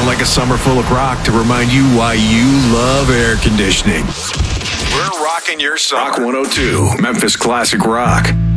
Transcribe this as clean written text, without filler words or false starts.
like a summer full of rock to remind you why you love air conditioning. We're rocking your summer. Rock 102, Memphis Classic Rock.